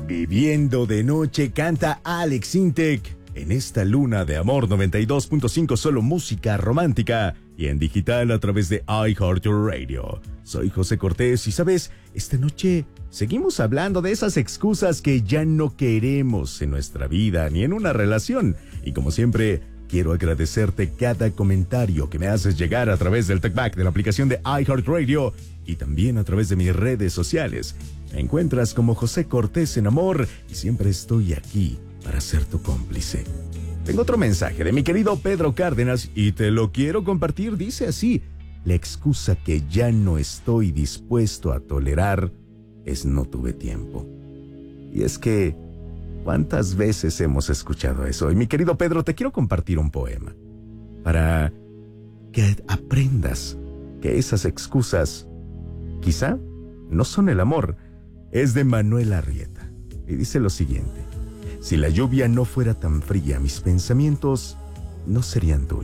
Viviendo de noche canta Alex Intec en esta luna de amor 92.5, solo música romántica y en digital a través de iHeartRadio. Soy José Cortés y sabes, esta noche seguimos hablando de esas excusas que ya no queremos en nuestra vida ni en una relación. Y como siempre, quiero agradecerte cada comentario que me haces llegar a través del TalkBack de la aplicación de iHeartRadio y también a través de mis redes sociales. Me encuentras como José Cortés en Amor y siempre estoy aquí para ser tu cómplice. Tengo otro mensaje de mi querido Pedro Cárdenas y te lo quiero compartir. Dice así: la excusa que ya no estoy dispuesto a tolerar es no tuve tiempo. Y es que, ¿cuántas veces hemos escuchado eso? Y mi querido Pedro, te quiero compartir un poema para que aprendas que esas excusas quizá no son el amor. Es de Manuel Arrieta y dice lo siguiente: si la lluvia no fuera tan fría, mis pensamientos no serían tuyos.